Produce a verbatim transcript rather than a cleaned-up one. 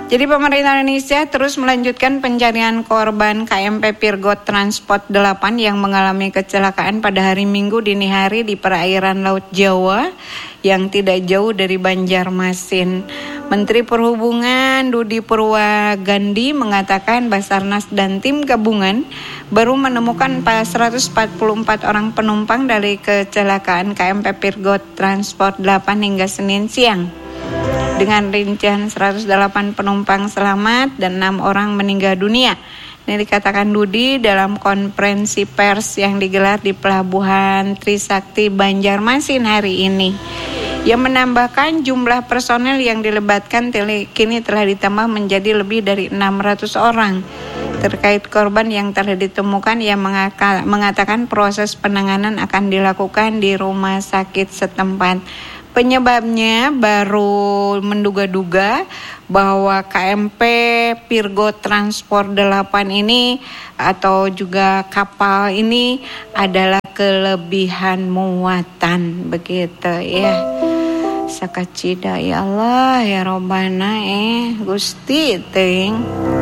Jadi pemerintah Indonesia terus melanjutkan pencarian korban K M P Pirgot Transport delapan yang mengalami kecelakaan pada hari Minggu dini hari di perairan Laut Jawa yang tidak jauh dari Banjarmasin. Menteri Perhubungan Budi Purwagandi mengatakan Basarnas dan tim gabungan baru menemukan seratus empat puluh empat orang penumpang dari kecelakaan K M P Pirgot Transport delapan hingga Senin siang. Dengan rincian seratus delapan penumpang selamat dan enam orang meninggal dunia. Ini dikatakan Budi dalam konferensi pers yang digelar di Pelabuhan Trisakti Banjarmasin hari ini. Yang menambahkan jumlah personel yang dilibatkan kini telah ditambah menjadi lebih dari enam ratus orang. Terkait korban yang telah ditemukan, ia mengatakan proses penanganan akan dilakukan di rumah sakit setempat. Penyebabnya baru menduga-duga bahwa K M P Pirgot Transport delapan ini atau juga kapal ini adalah kelebihan muatan, begitu ya. Sakacida ya Allah ya Robbana eh Gusti ting.